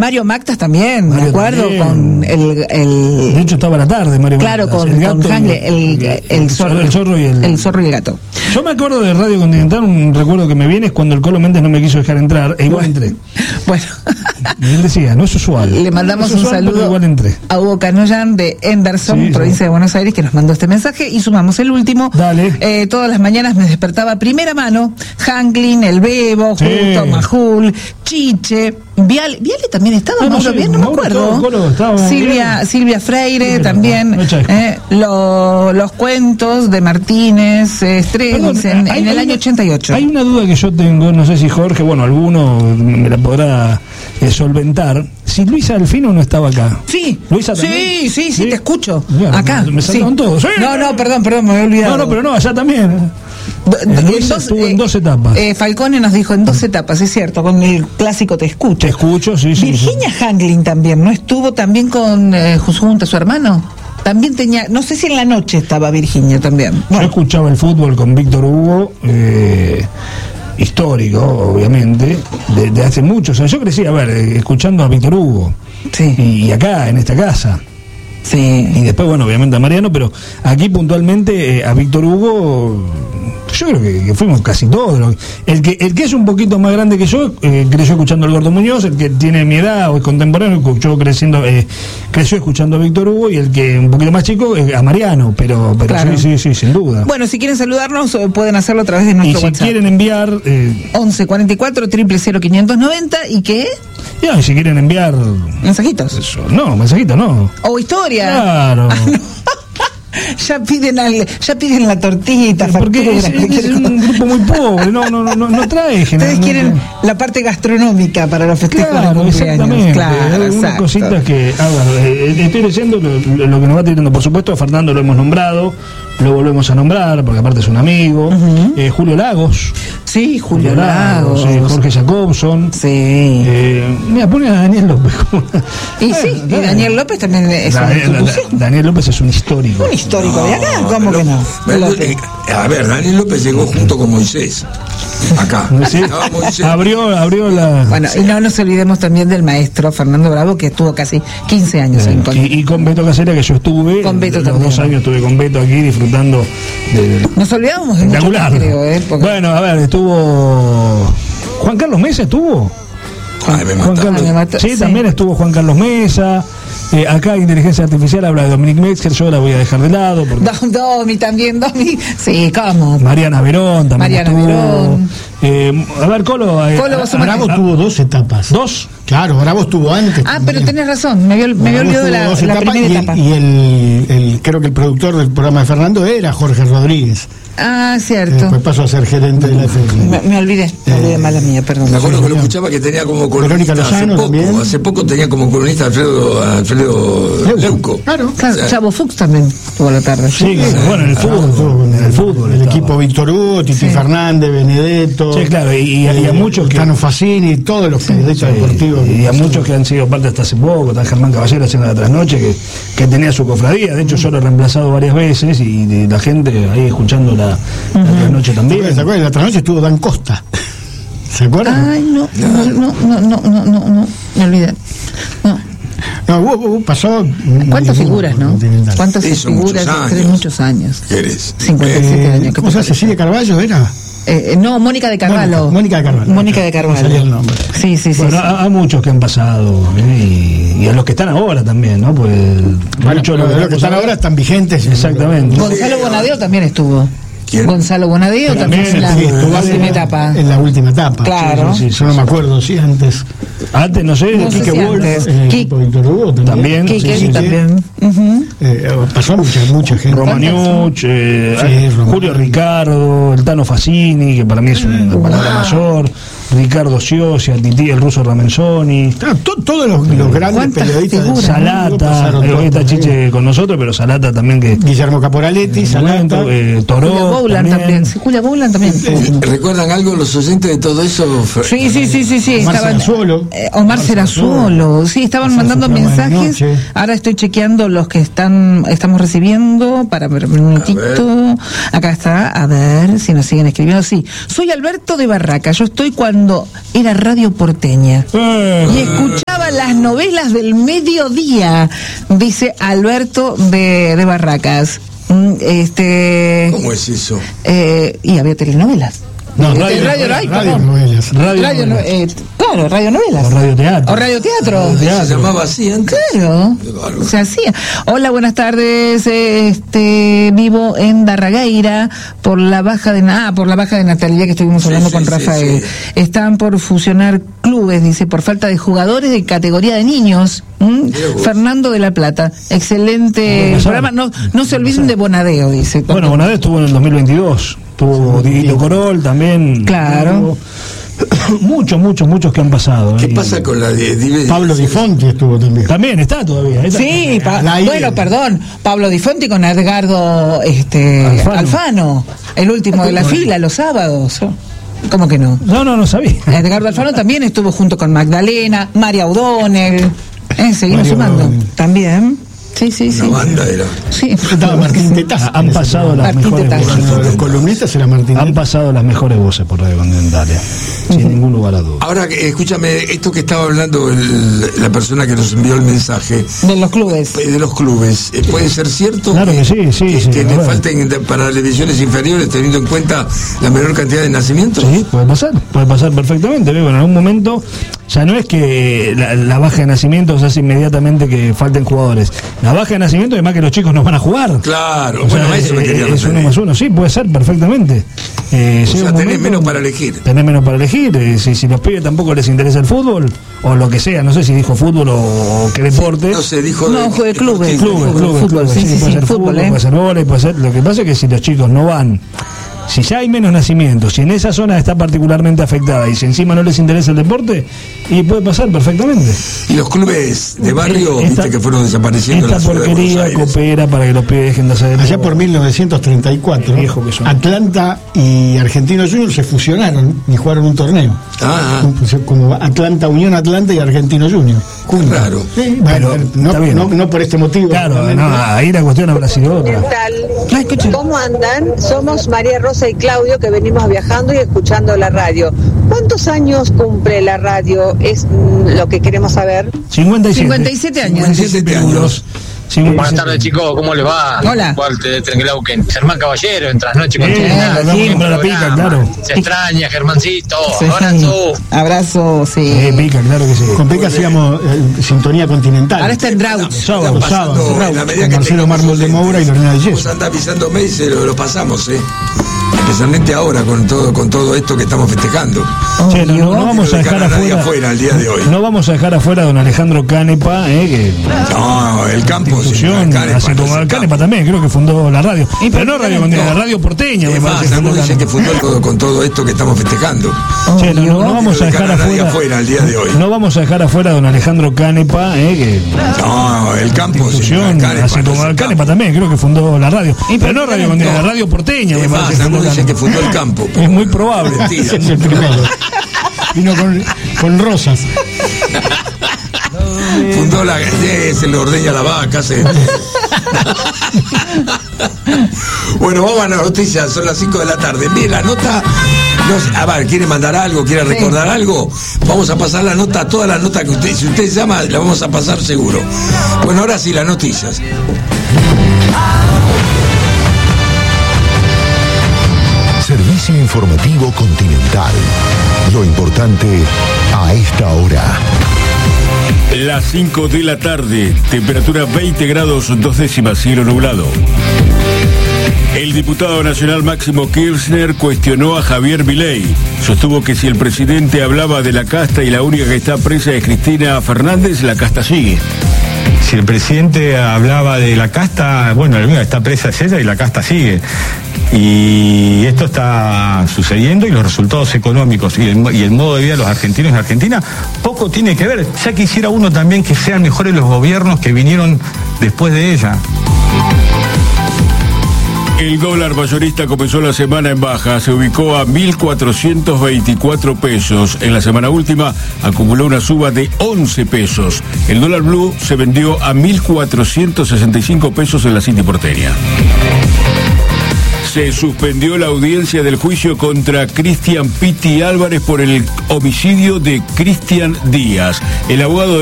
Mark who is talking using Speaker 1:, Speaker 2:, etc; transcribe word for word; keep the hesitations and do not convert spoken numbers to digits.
Speaker 1: Mario Mactas también,
Speaker 2: Mario
Speaker 1: me acuerdo,
Speaker 2: también.
Speaker 1: con el, el...
Speaker 2: De hecho estaba a la tarde Mario
Speaker 1: Claro,
Speaker 2: Mactas,
Speaker 1: con,
Speaker 2: el gato
Speaker 1: con Hangle,
Speaker 2: y-
Speaker 1: el, el, el, zorro,
Speaker 2: el zorro y el...
Speaker 1: el zorro y el gato.
Speaker 2: Yo me acuerdo de Radio Continental, un recuerdo que me viene es cuando el Colo Méndez no me quiso dejar entrar, e igual entré.
Speaker 1: Bueno,
Speaker 2: Y él decía, no es usual.
Speaker 1: le mandamos
Speaker 2: No es
Speaker 1: un
Speaker 2: usual, pero
Speaker 1: saludo
Speaker 2: igual entré.
Speaker 1: a Hugo Canoyan de Henderson,
Speaker 2: Sí, sí.
Speaker 1: provincia de Buenos Aires, que nos mandó este mensaje, y sumamos el último.
Speaker 2: Dale.
Speaker 1: Eh, todas las mañanas me despertaba a primera mano Hanglin, el Bebo,
Speaker 2: Sí.
Speaker 1: Justo, Majul, Chiche, Viale, Viale también estaba,
Speaker 2: Ah, no
Speaker 1: Mauro,
Speaker 2: sé,
Speaker 1: bien, no me
Speaker 2: Mauro
Speaker 1: acuerdo.
Speaker 2: estaba, Colo estaba,
Speaker 1: Silvia,
Speaker 2: bien.
Speaker 1: Silvia Freire
Speaker 2: Sí,
Speaker 1: también,
Speaker 2: no, no, no,
Speaker 1: eh, lo- los cuentos de Martínez, eh, Strelis,
Speaker 2: Perdón,
Speaker 1: en,
Speaker 2: hay-
Speaker 1: en el
Speaker 2: hay
Speaker 1: año
Speaker 2: una-
Speaker 1: ochenta y ocho.
Speaker 2: Hay una duda que yo tengo, no sé si Jorge, bueno, alguno me la podrá eh, solventar. Si Luisa Alfino no estaba acá.
Speaker 1: Sí,
Speaker 2: Luisa
Speaker 1: sí,
Speaker 2: también.
Speaker 1: sí, sí,
Speaker 2: ¿Sí?
Speaker 1: te escucho.
Speaker 2: Mira,
Speaker 1: Acá.
Speaker 2: me- me
Speaker 1: sí.
Speaker 2: saltaron todos. Sí.
Speaker 1: No, no, perdón, perdón, me había olvidado.
Speaker 2: No, no, pero no, allá también.
Speaker 1: Do-
Speaker 2: Eh,
Speaker 1: do-
Speaker 2: Luisa estuvo en dos etapas.
Speaker 1: eh, Falcone nos dijo en dos etapas, es cierto, con el clásico Te Escucho.
Speaker 2: Te escucho, sí, sí.
Speaker 1: Virginia Hanglin también, ¿no estuvo también con eh, Junta, su hermano? También tenía, no sé si en la noche estaba Virginia también.
Speaker 2: Yo
Speaker 1: Bueno,
Speaker 2: escuchaba el fútbol con Víctor Hugo, eh, histórico, obviamente, de, de hace muchos años. Yo crecí, a ver, eh, escuchando a Víctor Hugo.
Speaker 1: sí,
Speaker 2: Y, y acá, en esta casa.
Speaker 1: sí.
Speaker 2: Y después, bueno, obviamente a Mariano, pero aquí puntualmente eh, a Víctor Hugo, yo creo que, que fuimos casi todos. Lo- El que el que es un poquito más grande que yo, eh, creció escuchando al Gordo Muñoz, el que tiene mi edad o es contemporáneo, escuchó creciendo, eh, creció escuchando a Víctor Hugo, y el que un poquito más chico, eh, a Mariano, pero, pero
Speaker 1: Claro.
Speaker 2: sí, sí, sí, sin duda.
Speaker 1: Bueno, si quieren saludarnos, eh, pueden hacerlo a través de
Speaker 2: y
Speaker 1: nuestro
Speaker 2: si
Speaker 1: WhatsApp.
Speaker 2: quieren enviar, eh,
Speaker 1: once cuarenta y cuatro, cero cero cero, quinientos noventa, ¿y qué?
Speaker 2: ya, y si quieren enviar,
Speaker 1: Mensajitos.
Speaker 2: eso, no, mensajito no.
Speaker 1: O historia.
Speaker 2: Claro.
Speaker 1: Ah, no. Ya piden al- ya piden la tortita,
Speaker 2: Porque
Speaker 1: factura,
Speaker 2: es, es
Speaker 1: cualquier
Speaker 2: un
Speaker 1: cosa.
Speaker 2: grupo muy pobre, no, no, no, no, no trae
Speaker 1: Ustedes
Speaker 2: generalmente.
Speaker 1: quieren la parte gastronómica para los festejos de
Speaker 2: Claro,
Speaker 1: cumpleaños.
Speaker 2: exactamente.
Speaker 1: Claro,
Speaker 2: Hay algunas
Speaker 1: exacto.
Speaker 2: cositas que, ah, bueno, eh, estoy leyendo lo, lo- lo que nos va tirando. Por supuesto, a Fernando lo hemos nombrado, lo volvemos a nombrar, porque aparte es un amigo. Eh, Julio Lagos.
Speaker 1: Sí, Julio Lagos.
Speaker 2: sí, Jorge Jacobson.
Speaker 1: Sí.
Speaker 2: Eh, mira, pone a Daniel López.
Speaker 1: Y sí, y Daniel López también es una
Speaker 2: Daniel,
Speaker 1: institución.
Speaker 2: Daniel López es un histórico.
Speaker 1: Un histórico de acá, ¿cómo
Speaker 3: pero-
Speaker 1: que no?
Speaker 3: pero,
Speaker 1: López.
Speaker 3: eh, a ver, Daniel López llegó junto con Moisés. Acá.
Speaker 2: Sí.
Speaker 3: Estaba Moisés.
Speaker 2: Abrió, abrió la.
Speaker 1: Bueno, y no nos olvidemos también del maestro Fernando Bravo, que estuvo casi quince años en Colombia.
Speaker 2: y, y con Beto Casera, que yo estuve.
Speaker 1: Con Beto
Speaker 2: los
Speaker 1: también.
Speaker 2: dos años estuve con Beto aquí disfrutando de.
Speaker 1: Nos olvidábamos de mucho más,
Speaker 2: Espectacular.
Speaker 1: creo, ¿eh? Porque-
Speaker 2: Bueno, a ver, estuvo. Juan Carlos Mesa estuvo.
Speaker 3: Ay, me
Speaker 2: Juan
Speaker 3: mataron.
Speaker 2: Carlos,
Speaker 1: me mató,
Speaker 2: sí,
Speaker 1: sí.
Speaker 2: también estuvo Juan Carlos Mesa. Eh, acá Inteligencia Artificial habla de Dominic Metzger, yo la voy a dejar de lado. Porque
Speaker 1: Dom- Domi también, Domi. Sí, ¿cómo?
Speaker 2: Mariana Verón también.
Speaker 1: Mariana
Speaker 2: estuvo.
Speaker 1: Verón.
Speaker 2: Eh, a ver, Colo. eh,
Speaker 1: Colo, vos sos
Speaker 4: Bravo
Speaker 1: más-
Speaker 4: tuvo dos etapas.
Speaker 2: ¿Dos?
Speaker 4: Claro, Bravo estuvo antes.
Speaker 1: Ah,
Speaker 4: también.
Speaker 1: pero tenés razón, me había, me había
Speaker 4: Bravo
Speaker 1: olvidado de
Speaker 4: tuvo
Speaker 1: la,
Speaker 4: dos
Speaker 1: la
Speaker 4: etapas,
Speaker 1: primera
Speaker 4: y el-
Speaker 1: etapa.
Speaker 4: Y el, el- creo que el productor del programa de Fernando era Jorge Rodríguez.
Speaker 1: Ah,
Speaker 4: que
Speaker 1: cierto.
Speaker 4: Después pasó a ser gerente de la F M.
Speaker 1: Me, me olvidé, me olvidé,
Speaker 4: Eh,
Speaker 1: mala mía, perdón.
Speaker 3: Me acuerdo que lo
Speaker 4: señor.
Speaker 3: escuchaba que tenía como
Speaker 4: Verónica
Speaker 3: columnista hace
Speaker 4: Lozano
Speaker 3: poco.
Speaker 4: también.
Speaker 3: Hace poco tenía como columnista Alfredo, Alfredo Leuco.
Speaker 4: Claro.
Speaker 1: Claro,
Speaker 3: O sea,
Speaker 1: Chavo Fuchs también tuvo la tarde.
Speaker 2: Sí, bueno, en el
Speaker 4: Bravo
Speaker 2: fútbol.
Speaker 4: estuvo con
Speaker 2: En el fútbol.
Speaker 4: El
Speaker 2: estaba.
Speaker 4: equipo Víctor Hugo, Titi
Speaker 1: Sí.
Speaker 4: Fernández, Benedetto.
Speaker 2: Sí, claro, y, y- y a
Speaker 4: eh,
Speaker 2: muchos que.
Speaker 4: Tano Facini, todos los periodistas deportivos.
Speaker 2: Y a muchos que han sido parte hasta hace poco, está Germán Caballero haciendo la trasnoche, que, que tenía su cofradía. De hecho, yo lo he reemplazado varias veces y de la gente ahí escuchando la, la trasnoche
Speaker 4: ¿Se
Speaker 2: también.
Speaker 4: acuerdan? ¿Se acuerdan? La trasnoche estuvo Dan Costa. ¿Se acuerdan?
Speaker 1: Ay, no, no, no, no, no, no, no, no, me olvidé. No.
Speaker 4: No, hubo- hubo- pasó.
Speaker 1: ¿Cuántas
Speaker 4: hubo-
Speaker 1: figuras, no?
Speaker 4: Continental.
Speaker 1: ¿Cuántas
Speaker 3: Eso,
Speaker 1: figuras?
Speaker 3: muchos
Speaker 1: Tres,
Speaker 3: años.
Speaker 1: muchos años.
Speaker 3: ¿Qué eres?
Speaker 1: cincuenta y siete
Speaker 4: Eh,
Speaker 1: años. ¿qué
Speaker 4: ¿Cómo
Speaker 1: te
Speaker 4: se llama?
Speaker 1: parece?
Speaker 4: ¿Cecilia Carballo era?
Speaker 1: Eh, eh, no, Mónica de Carvalho.
Speaker 4: Mónica, Mónica de Carvalho.
Speaker 1: Mónica de
Speaker 4: Me salía el
Speaker 1: Carvalho.
Speaker 4: nombre.
Speaker 1: Sí, sí, sí.
Speaker 2: Bueno,
Speaker 1: sí.
Speaker 2: a, a muchos que han pasado, ¿eh? y, y a los que están ahora también, ¿no? Pues
Speaker 4: Bueno,
Speaker 2: muchos
Speaker 4: pero
Speaker 2: de
Speaker 4: de los que están ahora están vigentes.
Speaker 2: Exactamente.
Speaker 1: Gonzalo Bonadeo también estuvo.
Speaker 3: ¿Quién?
Speaker 1: Gonzalo Bonadeo también,
Speaker 2: También
Speaker 1: en la,
Speaker 2: estuvo,
Speaker 1: en la
Speaker 4: en-
Speaker 1: última etapa.
Speaker 4: En la última etapa.
Speaker 1: Claro.
Speaker 4: Sí, sí, sí, yo no me acuerdo, sí, antes.
Speaker 2: Antes, no sé,
Speaker 1: No sé
Speaker 2: Quique
Speaker 1: si
Speaker 2: Wolf.
Speaker 1: antes.
Speaker 4: En el
Speaker 1: Qui-
Speaker 4: equipo Víctor Hugo también.
Speaker 2: También,
Speaker 1: Quique
Speaker 2: sí, sí,
Speaker 1: también. Ujú.
Speaker 4: Eh, pasó mucha, mucha gente.
Speaker 2: Romaniuch, eh,
Speaker 4: Sí, Romaniuch.
Speaker 2: Julio Ricardo, el Tano Facini, que para mí es una palabra mayor, Ricardo Siosia, Tití, el ruso Ramenzoni,
Speaker 4: Claro, to- todos los, los grandes
Speaker 1: ¿Cuántas
Speaker 4: periodistas del
Speaker 1: figuras?
Speaker 4: mundo
Speaker 2: Salata,
Speaker 4: pasaron
Speaker 2: eh,
Speaker 4: todos
Speaker 2: hoy está
Speaker 4: por ahí.
Speaker 2: Chiche con nosotros, pero Salata también que
Speaker 4: Guillermo Caporaletti,
Speaker 2: en su momento,
Speaker 4: Salata.
Speaker 2: eh, Toró
Speaker 1: Julia Bowland también. Sí, Julia Bowland también.
Speaker 3: ¿Recuerdan algo los oyentes de todo eso?
Speaker 1: Sí, sí, sí, sí, sí.
Speaker 4: Omar
Speaker 1: Estaban,
Speaker 4: Serazuolo.
Speaker 1: eh, Omar Serazuolo. Sí, estaban
Speaker 4: Hacer
Speaker 1: mandando
Speaker 4: su programa de
Speaker 1: mensajes.
Speaker 4: noche.
Speaker 1: Ahora estoy chequeando los que están estamos recibiendo para ver un minutito. Acá está, a ver si nos siguen escribiendo. Sí, soy Alberto de Barraca. Yo estoy cuando era Radio Porteña.
Speaker 2: Eh,
Speaker 1: Y escuchaba las telenovelas del mediodía, dice Alberto de, de Barracas. Este,
Speaker 3: ¿Cómo es eso?
Speaker 1: Eh, y había telenovelas.
Speaker 2: No,
Speaker 1: Eh,
Speaker 2: radio,
Speaker 1: radio,
Speaker 2: radio,
Speaker 4: Radio novelas.
Speaker 2: Radio,
Speaker 1: radio,
Speaker 2: novelas.
Speaker 1: eh, claro, radionovelas.
Speaker 2: O radioteatro.
Speaker 1: O radioteatro.
Speaker 3: ¿Se llamaba así antes?
Speaker 1: Claro,
Speaker 3: Qué bárbaro.
Speaker 1: se hacía. Hola, buenas tardes. Este, vivo en Darragueira por la baja de ah, por la baja de natalidad que estuvimos
Speaker 3: Sí,
Speaker 1: hablando
Speaker 3: sí,
Speaker 1: con
Speaker 3: sí,
Speaker 1: Rafael.
Speaker 3: sí.
Speaker 1: Están por fusionar clubes, dice, por falta de jugadores de categoría de niños. ¿Mm?
Speaker 3: Mirá vos.
Speaker 1: Fernando de la Plata, excelente
Speaker 2: No, no
Speaker 1: programa. No, no se olviden de Bonadeo, dice.
Speaker 2: Bueno, Bonadeo estuvo en el dos mil veintidós. Tuvo Dieguito Corol también.
Speaker 1: Claro.
Speaker 2: Muchos, muchos, muchos que han pasado.
Speaker 3: ¿Qué
Speaker 2: ¿eh?
Speaker 3: pasa con la de, de-
Speaker 4: Pablo Di Fonti estuvo también.
Speaker 2: También está todavía. está.
Speaker 1: Sí, pa-
Speaker 4: al aire.
Speaker 1: bueno, perdón, Pablo Di Fonti con Edgardo este,
Speaker 2: Alfano.
Speaker 1: Alfano. el último de la fila, los sábados. ¿Cómo que no?
Speaker 2: No, no, no sabía.
Speaker 1: Edgardo Alfano también estuvo junto con Magdalena, María O'Donnell. Eh, seguimos
Speaker 4: María
Speaker 1: sumando.
Speaker 4: O'Donnell.
Speaker 1: También. Sí, sí, sí.
Speaker 3: Una banda era.
Speaker 1: Sí.
Speaker 4: Estaba Martín Tetaz.
Speaker 2: Han pasado las
Speaker 1: Martín
Speaker 2: mejores
Speaker 1: Tetaz.
Speaker 2: voces.
Speaker 4: Uno de los columnistas era Martín
Speaker 2: Han
Speaker 4: Tetaz.
Speaker 2: pasado las mejores voces por Radio Continental, eh, sin ningún lugar a dudas.
Speaker 3: Ahora, eh, escúchame, esto que estaba hablando el- la persona que nos envió el mensaje
Speaker 1: De los clubes.
Speaker 3: eh, de los clubes, eh, ¿puede ser cierto?
Speaker 2: Claro que sí, sí,
Speaker 3: que,
Speaker 2: sí,
Speaker 3: que
Speaker 2: a
Speaker 3: le
Speaker 2: ver.
Speaker 3: falten de- para las divisiones inferiores, teniendo en cuenta la menor cantidad de nacimientos?
Speaker 2: Sí, puede pasar, puede pasar perfectamente. Luego, en algún momento, ya no es que la, la baja de nacimientos hace inmediatamente que falten jugadores. La baja de nacimientos, además que los chicos no van a jugar.
Speaker 3: Claro,
Speaker 2: O sea,
Speaker 3: bueno, a eso me
Speaker 2: es,
Speaker 3: quería
Speaker 2: es uno
Speaker 3: referir.
Speaker 2: más uno, sí, puede ser perfectamente. Eh,
Speaker 3: O
Speaker 2: llega
Speaker 3: sea,
Speaker 2: un
Speaker 3: tenés
Speaker 2: momento-
Speaker 3: menos para elegir.
Speaker 2: Tenés menos para elegir. eh, si, si los pibes tampoco les interesa el fútbol, o lo que sea, no sé si dijo fútbol o, o qué deporte.
Speaker 3: No se dijo
Speaker 1: No, fue de clubes.
Speaker 2: Clubes,
Speaker 1: Fútbol,
Speaker 2: clubes,
Speaker 1: fútbol,
Speaker 2: clubes,
Speaker 1: sí, sí,
Speaker 2: puede
Speaker 1: sí,
Speaker 2: ser
Speaker 1: fútbol,
Speaker 2: fútbol,
Speaker 1: ¿eh?
Speaker 2: puede ser vóley, puede ser. Lo que pasa es que si los chicos no van, si ya hay menos nacimientos, si en esa zona está particularmente afectada y si encima no les interesa el deporte, y puede pasar perfectamente.
Speaker 3: Y los clubes de barrio,
Speaker 2: Esta-
Speaker 3: viste que fueron desapareciendo en
Speaker 2: Esta
Speaker 3: la ciudad de Buenos
Speaker 2: porquería
Speaker 3: Aires.
Speaker 2: coopera para que los pibes dejen de hacer
Speaker 4: Allá
Speaker 2: deporte.
Speaker 4: por mil novecientos treinta y cuatro,
Speaker 2: Qué viejo que son.
Speaker 4: Atlanta y Argentinos Juniors se fusionaron y jugaron un torneo.
Speaker 3: Ah,
Speaker 4: Un- Como Atlanta, Unión Atlanta y Argentinos Juniors. Juntos.
Speaker 3: Claro.
Speaker 4: Sí,
Speaker 2: Pero,
Speaker 4: bueno,
Speaker 2: está
Speaker 4: no,
Speaker 2: bien.
Speaker 4: no, no por este motivo.
Speaker 2: Claro,
Speaker 4: obviamente.
Speaker 2: no, ahí la cuestión habrá sido otra.
Speaker 1: Ay, escucha.
Speaker 5: ¿Cómo andan? Somos María Rosa y Claudio que venimos viajando y escuchando la radio. ¿Cuántos años cumple la radio? Es mm, lo que queremos saber.
Speaker 2: cincuenta y siete.
Speaker 1: cincuenta y siete años.
Speaker 3: cincuenta y siete años.
Speaker 2: cincuenta y
Speaker 6: Buenas
Speaker 2: siete.
Speaker 6: tardes, chicos, ¿cómo les va?
Speaker 1: Hola.
Speaker 6: Walter Trenglauken, Germán Caballero, en Trasnoche con
Speaker 2: Eh,
Speaker 6: Trinidad.
Speaker 2: hablamos
Speaker 6: Buen
Speaker 2: contra la pica,
Speaker 6: programa.
Speaker 2: claro.
Speaker 6: Se extraña, Germancito.
Speaker 1: Sí.
Speaker 6: Abrazo.
Speaker 1: Abrazo, sí.
Speaker 2: Eh, pica, claro que sí.
Speaker 4: Con Peca hacíamos eh, sintonía continental.
Speaker 1: Ahora está en Drought.
Speaker 2: Sábado,
Speaker 3: Está pasando,
Speaker 4: sábado,
Speaker 3: en la medida
Speaker 4: con
Speaker 3: que
Speaker 4: Marcelo
Speaker 3: tengamos
Speaker 4: Mármol de
Speaker 3: oyentes.
Speaker 4: Moura y Lorena de Yeso.
Speaker 3: Vos andás avisándome y se lo, lo pasamos, ¿eh? Especialmente ahora con todo con todo esto que estamos festejando.
Speaker 2: Che, no, no, no vamos a
Speaker 3: Lo de
Speaker 2: dejar
Speaker 3: Canadá y
Speaker 2: afuera,
Speaker 3: afuera el día de hoy.
Speaker 2: no vamos a dejar afuera a don Alejandro Canepa, eh, que
Speaker 3: No, el campo sí,
Speaker 2: institución,
Speaker 3: Canepa,
Speaker 2: así
Speaker 3: no
Speaker 2: como
Speaker 3: es el
Speaker 2: Canepa
Speaker 3: campo.
Speaker 2: también, creo que fundó la radio.
Speaker 1: Y
Speaker 2: Pero no radio Continental, la radio porteña, me
Speaker 3: Es más,
Speaker 2: parece que fundó
Speaker 3: algunos dicen que
Speaker 2: Canepa.
Speaker 3: fundó todo, con todo esto que estamos festejando.
Speaker 2: Che, no, no, no vamos a
Speaker 3: Lo de
Speaker 2: dejar
Speaker 3: Canadá y
Speaker 2: afuera,
Speaker 3: afuera el día de hoy.
Speaker 2: no vamos a dejar afuera a don Alejandro Canepa, eh, que
Speaker 3: No, el campo sí,
Speaker 2: institución,
Speaker 3: Canepa,
Speaker 2: así
Speaker 3: no
Speaker 2: como
Speaker 3: es el
Speaker 2: Canepa
Speaker 3: campo.
Speaker 2: también, creo que fundó la radio. Pero no radio Continental, la radio porteña, me
Speaker 3: Es
Speaker 2: parece
Speaker 3: más,
Speaker 2: que fundó
Speaker 3: algunos dicen que
Speaker 2: Canepa.
Speaker 3: fundó el campo.
Speaker 2: Es muy probable.
Speaker 3: Mentira.
Speaker 4: Ese es el primero. Vino con, con rosas.
Speaker 3: Fundó la eh, se le ordeña la vaca, se... Bueno, vamos a las noticias, son las cinco de la tarde. Bien, la nota. No sé, a ver, ¿quiere mandar algo? ¿Quiere recordar algo? Vamos a pasar la nota, toda la nota que usted, si usted llama, la vamos a pasar seguro. Bueno, ahora sí, las noticias.
Speaker 7: Servicio informativo Continental. Lo importante a esta hora.
Speaker 8: Las cinco de la tarde, temperatura veinte grados dos décimas, cielo nublado. El diputado nacional Máximo Kirchner cuestionó a Javier Milei. Sostuvo que si el presidente hablaba de la casta y la única que está presa es Cristina Fernández, la casta sigue.
Speaker 9: Si el presidente hablaba de la casta, bueno, la única que está presa es ella y la casta sigue. Y esto está sucediendo y los resultados económicos y el, y el modo de vida de los argentinos en Argentina poco tiene que ver. Ya quisiera uno también que sean mejores los gobiernos que vinieron después de ella.
Speaker 8: El dólar mayorista comenzó la semana en baja, se ubicó a mil cuatrocientos veinticuatro pesos. En la semana última acumuló una suba de once pesos. El dólar blue se vendió a mil cuatrocientos sesenta y cinco pesos en la City porteña. Se suspendió la audiencia del juicio contra Cristian Pitti Álvarez por el homicidio de Cristian Díaz. El abogado